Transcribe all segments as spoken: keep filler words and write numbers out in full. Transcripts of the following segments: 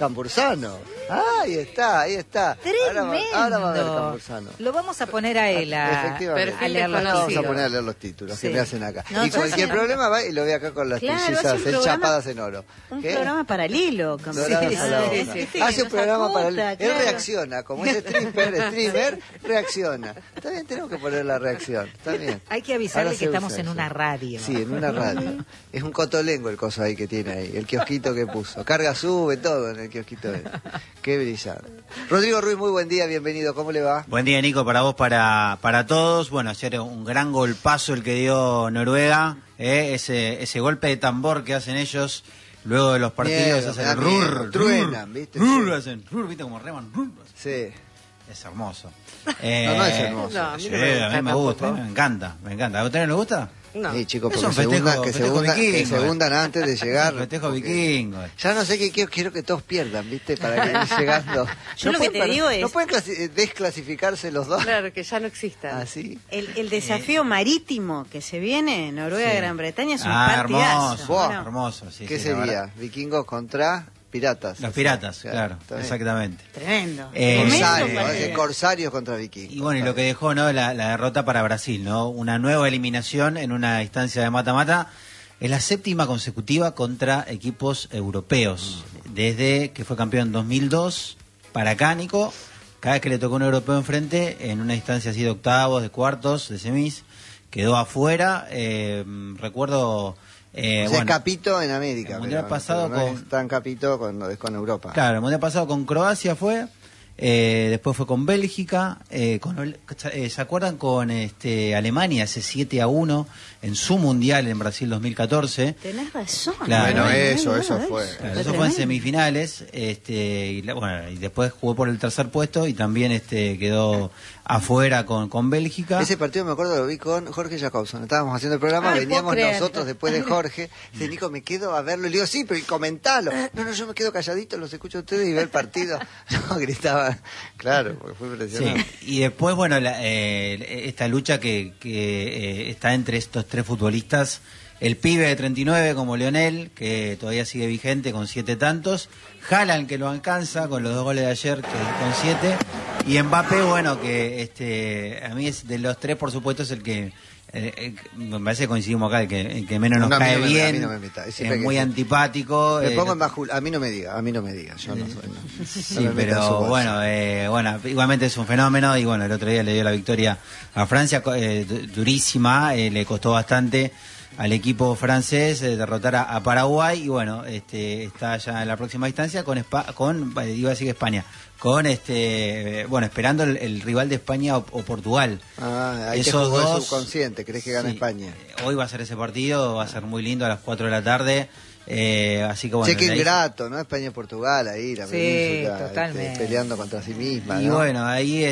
Cambursano. Ah, ahí está, ahí está. Tremendo. Ahora va, ahora va a ver Cambursano. Lo vamos a poner a él a, Efectivamente. a leer los Ahora vamos a títulos. poner a leer los títulos Sí. que me hacen acá. No, y cualquier sí. problema va y lo ve acá con las Claro, trillizas hace un programa- enchapadas en oro. Un ¿Qué? programa paralelo. Con Doradas sí, a la sí, boca. sí, sí, Hace un nos programa apunta, para él. claro. Él reacciona, como es stripper, streamer, reacciona. Está bien, tenemos que poner la reacción. Está bien. Hay que avisarle Ahora que se estamos usa en eso. una radio. Sí, en una radio. Es un cotolengo el coso ahí que tiene ahí, el kiosquito que puso. Carga, sube, todo en el kiosquito ese. Qué brillante. Rodrigo Ruiz, muy buen día, bienvenido. ¿Cómo le va? Buen día, Nico, para vos, para para todos. Bueno, ayer un gran golpazo el que dio Noruega, ¿eh? ese ese golpe de tambor que hacen ellos luego de los partidos, Miedo, hacen me da el rur, miedo, truenan, rur, ¿viste? rur, Sí. hacen rur, ¿viste como reman? Rur. Sí. Es hermoso. No, no es hermoso. No, a mí Sí, no me a mí me gusta gusta, a mí tampoco. me encanta, me encanta. ¿A ustedes les gusta? No. Sí, chicos, Es porque un se festejo- hundan, que, se festejo hundan, que vikingo, se eh. hundan antes de llegar. Festejo porque- vikingo. Ya no sé qué quiero, quiero que todos pierdan, ¿viste? Para que ir llegando. Yo lo que pueden te per- digo es- No pueden clasi- desclasificarse los dos. Claro, que ya no exista. Así. El, el desafío marítimo que se viene, Noruega-Gran Bretaña, es un Ah, partidazo. hermoso, Buah. ¿no? hermoso. Sí, ¿Qué sí, la sería? verdad. Vikingos contra piratas. Los Así. piratas, claro, está bien. exactamente. Tremendo. Eh, Tremendo Corsarios, partido. ¿eh? Corsarios contra vikingos. Y bueno, y lo que dejó, ¿no? La, la derrota para Brasil, ¿no? Una nueva eliminación en una instancia de mata-mata. Es la séptima consecutiva contra equipos europeos. Desde que fue campeón en dos mil dos, para acá, Nico, cada vez que le tocó un europeo enfrente, en una instancia así de octavos, de cuartos, de semis, quedó afuera. Eh, recuerdo... Eh, o sea, bueno, es capito en América. el mundial pero- pasado pero no con- es tan capito cuando es con Europa. Claro, el mundial pasado con Croacia fue, eh, después fue con Bélgica, eh, con, Hol- eh, ¿se acuerdan con este Alemania ese siete a uno en su mundial en Brasil dos mil catorce? Tenés razón. Claro. Bueno, no, eso, no, eso no, fue. Claro, eso fue en semifinales, este, y, la- bueno, y después jugó por el tercer puesto y también este quedó afuera con, con Bélgica. Ese partido me acuerdo lo vi con Jorge Jacobson. Estábamos haciendo el programa, Ay, veníamos puedo creer. nosotros después de Jorge. Dice, Nico, me quedo a verlo. Y le digo, sí, pero y comentalo. No, no, yo me quedo calladito, los escucho a ustedes y veo el partido. No, gritaba. Claro, porque fue Sí, impresionante. y después, bueno, la, eh, esta lucha que, que eh, está entre estos tres futbolistas, el pibe de treinta y nueve como Lionel, que todavía sigue vigente con siete tantos, Haaland, que lo alcanza con los dos goles de ayer, que con siete, y Mbappé, bueno, que este a mí es de los tres, por supuesto, es el que... Eh, eh, me parece que coincidimos acá, el que, el que menos nos No, a mí cae no me- a mí bien, no me meta. Es es siempre que muy sí. antipático. Me eh, pongo no- en bajul. A mí no me diga, a mí no me diga. Yo no soy. No, Sí, no me meta en su pero bolsa. bueno, eh, bueno, igualmente es un fenómeno y bueno, el otro día le dio la victoria a Francia, co- eh, du- durísima, eh, le costó bastante al equipo francés eh, derrotar a, a Paraguay y bueno, este está ya en la próxima instancia con Espa- con eh, iba a decir España, con este eh, bueno, esperando el, el rival de España o, o Portugal. Ah, ahí te Esos jugó el dos- subconsciente. ¿Crees que gana Sí, España? eh, Hoy va a ser ese partido, va a ser muy lindo a las cuatro de la tarde. Eh, así que bueno, Che, qué de ahí- ingrato, ¿no? España y Portugal ahí, la Sí, península, este, totalmente. peleando contra sí misma, Y ¿no? bueno, ahí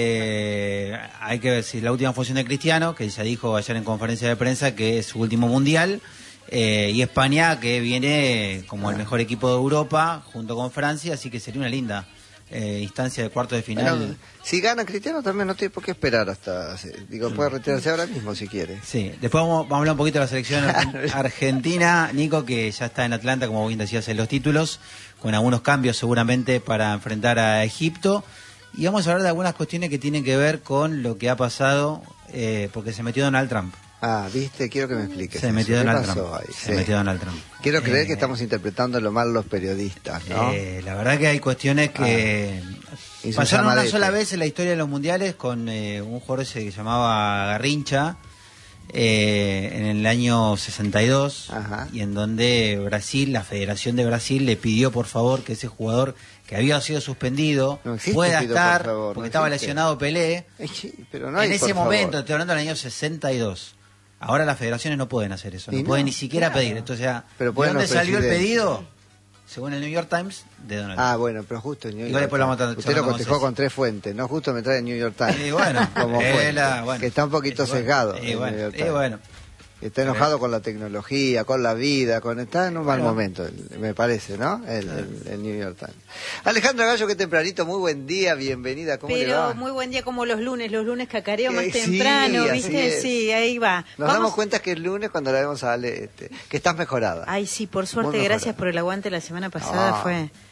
este hay que ver si la última función de Cristiano, que ya dijo ayer en conferencia de prensa que es su último mundial, eh, y España, que viene como el mejor equipo de Europa, junto con Francia, así que sería una linda eh, instancia de cuarto de final. Bueno, si gana Cristiano también no tiene por qué esperar hasta... Digo, puede retirarse ahora mismo si quiere. Sí, después vamos, vamos a hablar un poquito de la selección ar- argentina, Nico, que ya está en Atlanta, como bien decías en los títulos, con algunos cambios seguramente para enfrentar a Egipto. Y vamos a hablar de algunas cuestiones que tienen que ver con lo que ha pasado, eh, porque se metió Donald Trump. Ah, viste, quiero que me expliques. Se eso. metió ¿Qué Donald pasó Trump. ahí? Se Sí. metió Donald Trump. Quiero creer Eh, que estamos interpretando lo mal los periodistas, ¿no? eh, la verdad que hay cuestiones que Hizo pasaron un una llamadete. sola vez en la historia de los mundiales con eh, un jugador ese que se llamaba Garrincha eh, en el año sesenta y dos, Ajá. y en donde Brasil, la Federación de Brasil, le pidió por favor que ese jugador que había sido suspendido No existe, pueda pido por estar, favor, porque no estaba existe. lesionado Pelé. Eh, sí, pero no hay, En por ese favor. momento, estoy hablando del año sesenta y dos. Ahora las federaciones no pueden hacer eso, no, Y no, pueden ni siquiera claro. pedir. Entonces, ya, Pero ¿de pueden dónde los salió el presidentes. pedido? Según el New York Times, de Donald Trump. Ah, bueno, pero justo el New York Igual después lo vamos a estar Usted lo charlando cotejó con con tres fuentes, ¿no? Justo me trae el New York Times. Y bueno, como eh, fuente, la- bueno. que está un poquito Y bueno, sesgado. y el bueno, New York y Times. bueno. Está enojado con la tecnología, con la vida, con está en un mal Bueno. momento, el- me parece, ¿no? El, el- el New York Times. Alejandra Gallo, qué tempranito, muy buen día, bienvenida, ¿cómo le va? Pero muy buen día como los lunes, los lunes cacareo más Eh, sí, temprano, así ¿viste? es. Sí, ahí va. Nos Vamos- damos cuenta que es lunes cuando la vemos a Ale, este, que estás mejorada. Ay, sí, por suerte, Muy gracias mejorada. por el aguante la semana pasada, Ah, fue